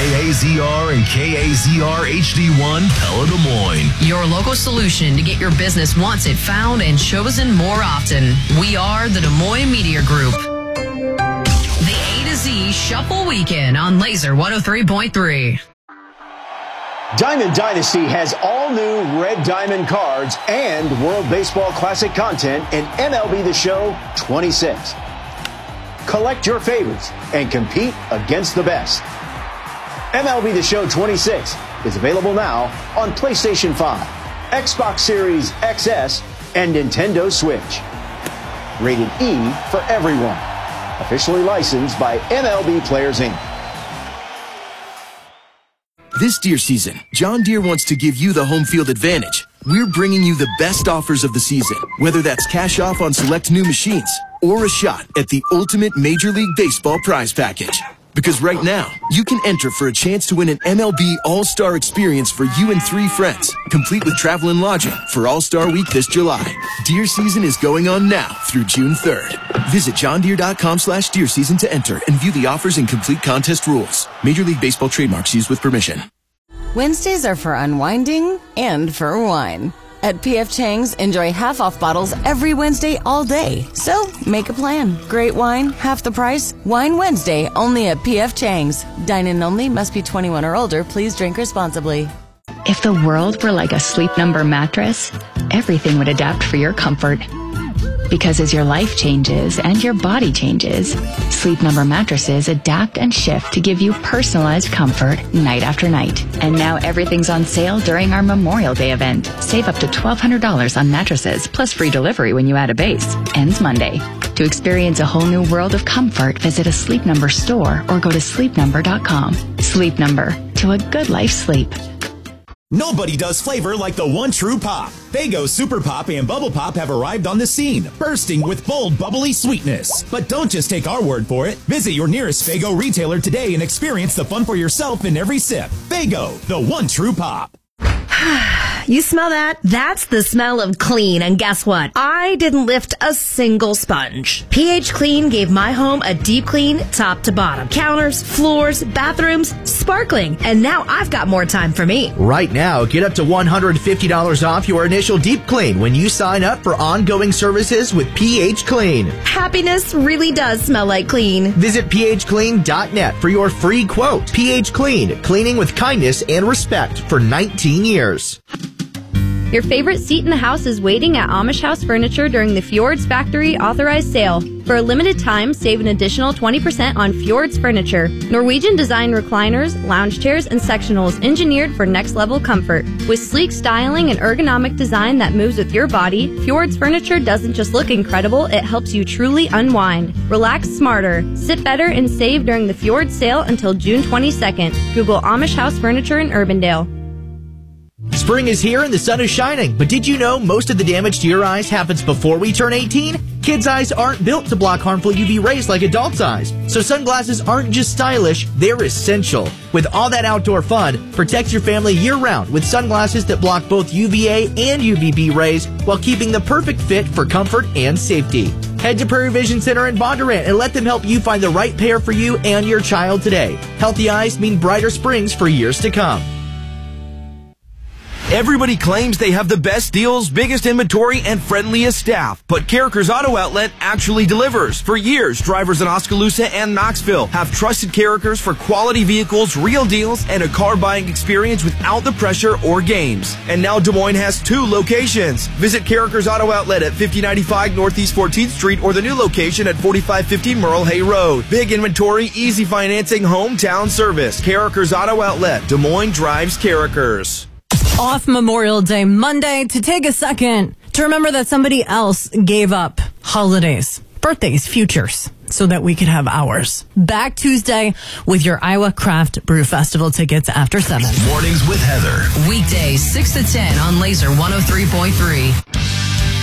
KAZR and KAZR HD1 Pella Des Moines. Your local solution to get your business once it found and chosen more often. We are the Des Moines Media Group. The A to Z Shuffle Weekend on Laser 103.3. Diamond Dynasty has all new Red Diamond cards and World Baseball Classic content in MLB The Show 26. Collect your favorites and compete against the best. MLB The Show 26 is available now on PlayStation 5, Xbox Series XS, and Nintendo Switch. Rated E for everyone. Officially licensed by MLB Players Inc. This Deere season, John Deere wants to give you the home field advantage. We're bringing you the best offers of the season, whether that's cash off on select new machines or a shot at the ultimate Major League Baseball prize package. Because right now, you can enter for a chance to win an MLB All-Star experience for you and 3 friends, complete with travel and lodging for All-Star Week this July. Deer season is going on now through June 3rd. Visit johndeere.com/deer season to enter and view the offers and complete contest rules. Major League Baseball trademarks used with permission. Wednesdays are for unwinding and for wine. At P.F. Chang's, enjoy half-off bottles every Wednesday all day. So, make a plan. Great wine, half the price. Wine Wednesday, only at P.F. Chang's. Dine-in only, must be 21 or older. Please drink responsibly. If the world were like a Sleep Number mattress, everything would adapt for your comfort. Because as your life changes and your body changes, Sleep Number mattresses adapt and shift to give you personalized comfort night after night. And now everything's on sale during our Memorial Day event. Save up to $1,200 on mattresses, plus free delivery when you add a base. Ends Monday. To experience a whole new world of comfort, visit a Sleep Number store or go to sleepnumber.com. Sleep Number. To a good life's sleep. Nobody does flavor like the one true pop. Faygo Super Pop and Bubble Pop have arrived on the scene, bursting with bold, bubbly sweetness. But don't just take our word for it. Visit your nearest Faygo retailer today and experience the fun for yourself in every sip. Faygo, the one true pop. You smell that? That's the smell of clean. And guess what? I didn't lift a single sponge. pH Clean gave my home a deep clean top to bottom. Counters, floors, bathrooms, sparkling. And now I've got more time for me. Right now, get up to $150 off your initial deep clean when you sign up for ongoing services with pH Clean. Happiness really does smell like clean. Visit phclean.net for your free quote. pH Clean, cleaning with kindness and respect for 19 years. Your favorite seat in the house is waiting at Amish House Furniture during the Fjords Factory authorized sale. For a limited time, save an additional 20% on Fjords Furniture. Norwegian design recliners, lounge chairs, and sectionals engineered for next-level comfort. With sleek styling and ergonomic design that moves with your body, Fjords Furniture doesn't just look incredible, it helps you truly unwind. Relax smarter. Sit better and save during the Fjords sale until June 22nd. Google Amish House Furniture in Urbandale. Spring is here and the sun is shining, but did you know most of the damage to your eyes happens before we turn 18? Kids' eyes aren't built to block harmful UV rays like adults' eyes, so sunglasses aren't just stylish, they're essential. With all that outdoor fun, protect your family year-round with sunglasses that block both UVA and UVB rays while keeping the perfect fit for comfort and safety. Head to Prairie Vision Center in Bondurant and let them help you find the right pair for you and your child today. Healthy eyes mean brighter springs for years to come. Everybody claims they have the best deals, biggest inventory, and friendliest staff. But Carrickers Auto Outlet actually delivers. For years, drivers in Oskaloosa and Knoxville have trusted Carrickers for quality vehicles, real deals, and a car buying experience without the pressure or games. And now Des Moines has 2 locations. Visit Carrickers Auto Outlet at 5095 Northeast 14th Street or the new location at 4550 Merle Hay Road. Big inventory, easy financing, hometown service. Carrickers Auto Outlet. Des Moines drives Carrickers. Off Memorial Day Monday to take a second to remember that somebody else gave up holidays, birthdays, futures, so that we could have ours. Back Tuesday with your Iowa Craft Brew Festival tickets after 7. Mornings with Heather. Weekdays 6 to 10 on Laser 103.3.